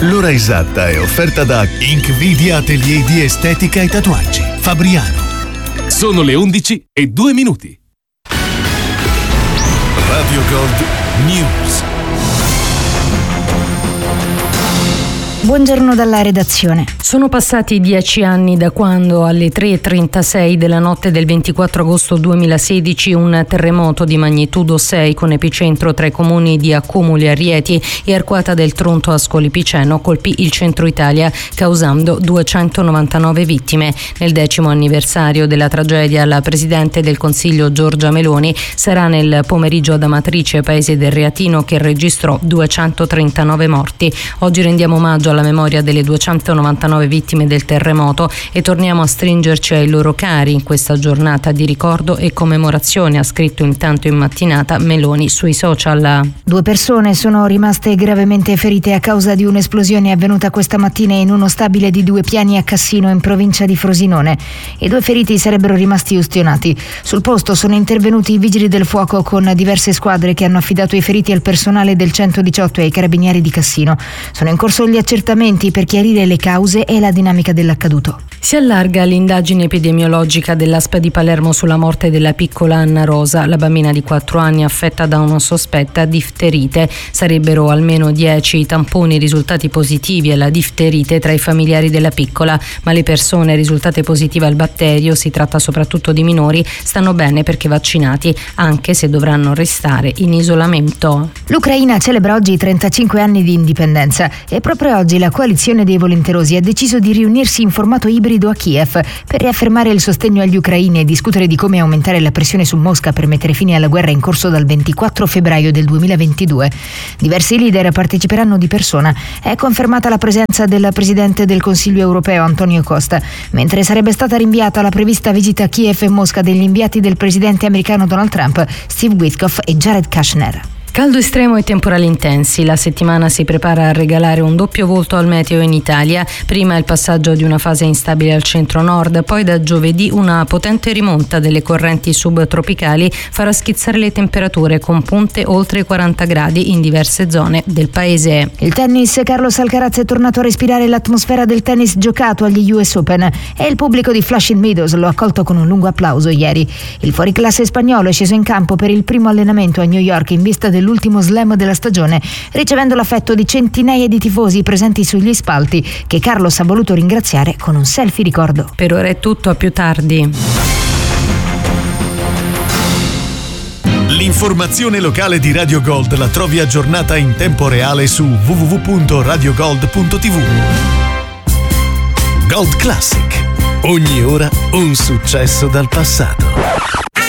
L'ora esatta è offerta da Inkvidia Atelier di Estetica e Tatuaggi, Fabriano. Sono le 11:02. Radio Gold News. Buongiorno dalla redazione. Sono passati 10 anni da quando alle 3:36 della notte del 24 agosto 2016 un terremoto di magnitudo 6 con epicentro tra i comuni di Accumuli a Rieti e Arquata del Tronto a Ascoli Piceno colpì il centro Italia causando 299 vittime. Nel 10° anniversario della tragedia la Presidente del Consiglio Giorgia Meloni sarà nel pomeriggio ad Amatrice, paese del Reatino, che registrò 239 morti. Oggi rendiamo omaggio alla memoria delle 299 vittime del terremoto e torniamo a stringerci ai loro cari in questa giornata di ricordo e commemorazione, ha scritto intanto in mattinata Meloni sui social. 2 persone sono rimaste gravemente ferite a causa di un'esplosione avvenuta questa mattina in uno stabile di 2 piani a Cassino in provincia di Frosinone. I 2 feriti sarebbero rimasti ustionati. Sul posto sono intervenuti i vigili del fuoco con diverse squadre che hanno affidato i feriti al personale del 118 e ai carabinieri di Cassino. Sono in corso gli accertamenti per chiarire le cause e la dinamica dell'accaduto. Si allarga l'indagine epidemiologica dell'ASP di Palermo sulla morte della piccola Anna Rosa, la bambina di 4 anni affetta da una sospetta difterite. Sarebbero almeno 10 i tamponi risultati positivi alla difterite tra i familiari della piccola, ma le persone risultate positive al batterio, si tratta soprattutto di minori, stanno bene perché vaccinati, anche se dovranno restare in isolamento. L'Ucraina celebra oggi i 35 anni di indipendenza e proprio oggi la coalizione dei volenterosi ha deciso di riunirsi in formato ibrido a Kiev per riaffermare il sostegno agli ucraini e discutere di come aumentare la pressione su Mosca per mettere fine alla guerra in corso dal 24 febbraio del 2022. Diversi leader parteciperanno di persona. È confermata la presenza del presidente del Consiglio europeo Antonio Costa, mentre sarebbe stata rinviata la prevista visita a Kiev e Mosca degli inviati del presidente americano Donald Trump, Steve Witkoff e Jared Kushner. Caldo estremo e temporali intensi. La settimana si prepara a regalare un doppio volto al meteo in Italia. Prima il passaggio di una fase instabile al centro-nord, poi da giovedì una potente rimonta delle correnti subtropicali farà schizzare le temperature con punte oltre i 40 gradi in diverse zone del paese. Il tennis, Carlos Alcaraz è tornato a respirare l'atmosfera del tennis giocato agli US Open e il pubblico di Flushing Meadows lo ha accolto con un lungo applauso ieri. Il fuoriclasse spagnolo è sceso in campo per il primo allenamento a New York in vista dell'ultimo slam della stagione, ricevendo l'affetto di centinaia di tifosi presenti sugli spalti che Carlos ha voluto ringraziare con un selfie ricordo. Per ora è tutto, a più tardi. L'informazione locale di Radio Gold la trovi aggiornata in tempo reale su www.radiogold.tv. Gold Classic. Ogni ora un successo dal passato.